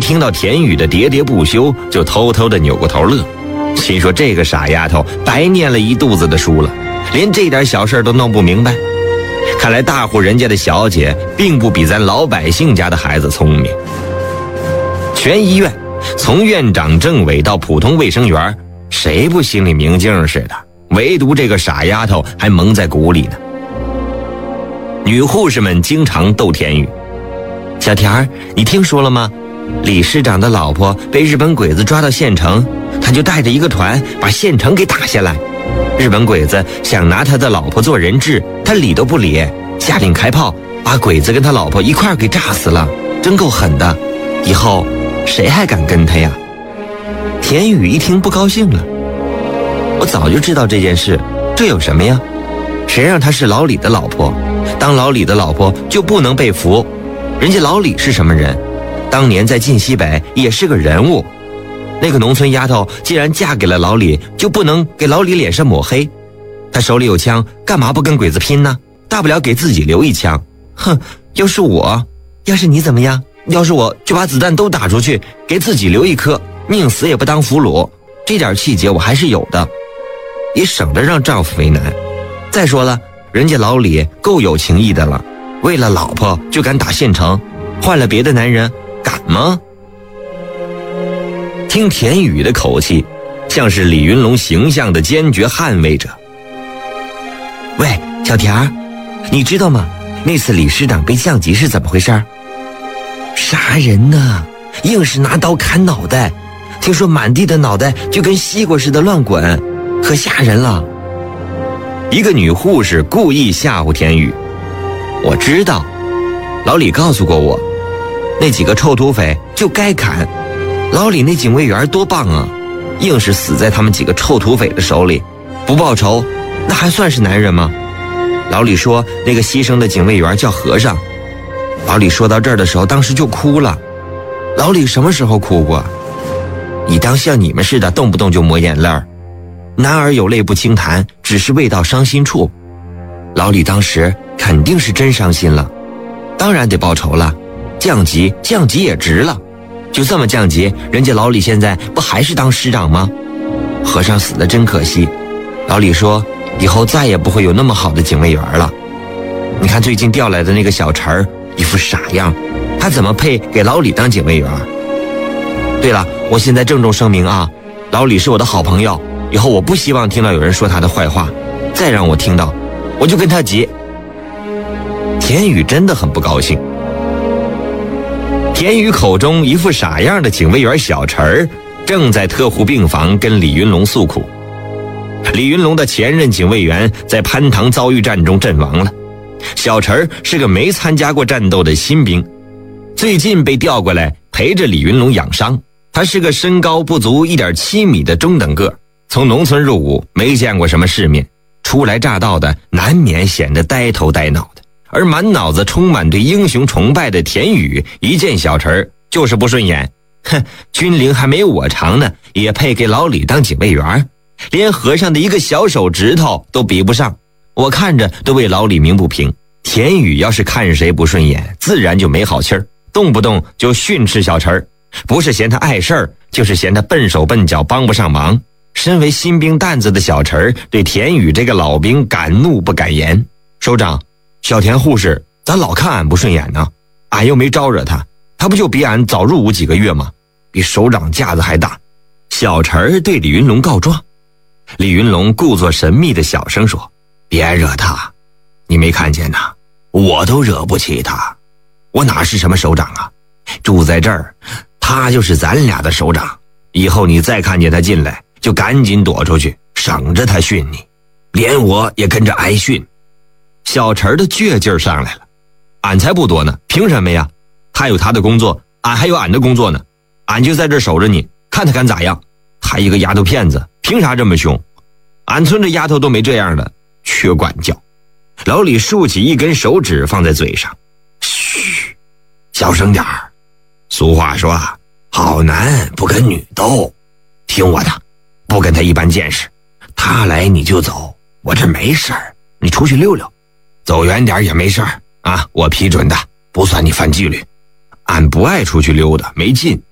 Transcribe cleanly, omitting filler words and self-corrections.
听到田雨的喋喋不休，就偷偷的扭过头乐，心说这个傻丫头白念了一肚子的书了，连这点小事都弄不明白。看来大户人家的小姐并不比咱老百姓家的孩子聪明。全医院从院长政委到普通卫生员，谁不心里明镜似的，唯独这个傻丫头还蒙在鼓里呢。女护士们经常逗田雨：小田儿，你听说了吗？李师长的老婆被日本鬼子抓到县城，他就带着一个团把县城给打下来。日本鬼子想拿他的老婆做人质，他理都不理，下令开炮，把鬼子跟他老婆一块儿给炸死了，真够狠的。以后谁还敢跟他呀？田雨一听不高兴了：我早就知道这件事，这有什么呀？谁让她是老李的老婆？当老李的老婆就不能被俘？人家老李是什么人？当年在晋西北也是个人物。那个农村丫头既然嫁给了老李，就不能给老李脸上抹黑。她手里有枪，干嘛不跟鬼子拼呢？大不了给自己留一枪。哼，要是你怎么样？要是我就把子弹都打出去，给自己留一颗，宁死也不当俘虏。这点气节我还是有的，也省得让丈夫为难。再说了，人家老李够有情义的了，为了老婆就敢打县城，换了别的男人敢吗？听田雨的口气，像是李云龙形象的坚决捍卫者。喂，小田儿，你知道吗？那次李师长被降级是怎么回事？杀人呢，硬是拿刀砍脑袋，听说满地的脑袋就跟西瓜似的乱滚，可吓人了。一个女护士故意吓唬田雨：我知道，老李告诉过我，那几个臭土匪就该砍。老李那警卫员多棒啊，硬是死在他们几个臭土匪的手里，不报仇那还算是男人吗？老李说那个牺牲的警卫员叫和尚。老李说到这儿的时候，当时就哭了。老李什么时候哭过？你当像你们似的动不动就抹眼泪儿？男儿有泪不轻弹，只是未到伤心处。老李当时肯定是真伤心了，当然得报仇了。降级也值了，就这么降级，人家老李现在不还是当师长吗？和尚死得真可惜。老李说以后再也不会有那么好的警卫员了。你看最近调来的那个小陈儿，一副傻样，他怎么配给老李当警卫员？对了，我现在郑重声明啊，老李是我的好朋友，以后我不希望听到有人说他的坏话，再让我听到我就跟他急。田雨真的很不高兴。田雨口中一副傻样的警卫员小陈儿正在特护病房跟李云龙诉苦。李云龙的前任警卫员在蟠塘遭遇战中阵亡了，小陈儿是个没参加过战斗的新兵，最近被调过来陪着李云龙养伤。他是个身高不足1.7米的中等个，从农村入伍，没见过什么世面，初来乍到的难免显得呆头呆脑的。而满脑子充满对英雄崇拜的田雨一见小陈儿就是不顺眼，哼，军龄还没我长呢，也配给老李当警卫员？连和尚的一个小手指头都比不上，我看着都为老李鸣不平。田雨要是看谁不顺眼，自然就没好气儿，动不动就训斥小陈儿，不是嫌他碍事儿，就是嫌他笨手笨脚帮不上忙。身为新兵蛋子的小陈儿对田雨这个老兵敢怒不敢言。首长，小田护士咱老看俺不顺眼呢，俺又没招惹他，他不就比俺早入伍几个月吗？比首长架子还大。小陈儿对李云龙告状。李云龙故作神秘的小声说：别惹他，你没看见呐，我都惹不起他，我哪是什么首长啊，住在这儿他就是咱俩的首长，以后你再看见他进来就赶紧躲出去，省着他训你，连我也跟着挨训。小陈的倔劲儿上来了，俺才不躲呢，凭什么呀？他有他的工作，俺还有俺的工作呢，俺就在这守着你，看他敢咋样？他一个丫头片子，凭啥这么凶？俺村这丫头都没这样的，缺管教。老李竖起一根手指放在嘴上，嘘，小声点儿。俗话说，好男不跟女斗，听我的，不跟他一般见识。他来你就走，我这没事儿，你出去溜溜，走远点也没事儿啊，我批准的，不算你犯纪律。俺不爱出去溜达，没劲。